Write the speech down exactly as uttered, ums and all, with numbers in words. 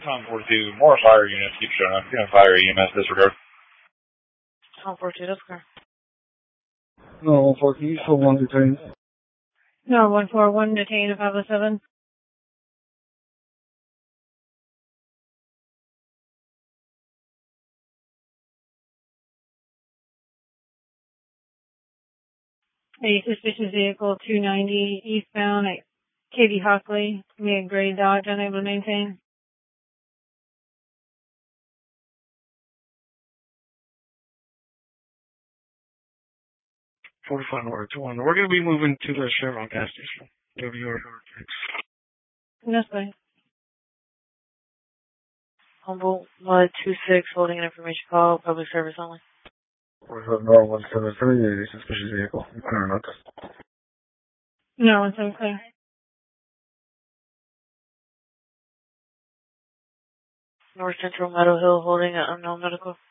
Tom forty-two, more fire units keep showing up. You're going to fire E M S disregard. Tom forty-two, that's correct. No, one four, can you still one detain? No, one four one, detain five oh seven. A suspicious vehicle two ninety eastbound at Katie Hockley, mid-grade Dodge, unable to maintain. forty-five North two one. We're going to be moving to the Chevron gas station. W R. That's fine. Humboldt one two six, holding an information call, public service only. forty-five North one seven three, a suspicious vehicle. Clear enough. No, it's unclear. North Central Meadow Hill, holding an unknown medical.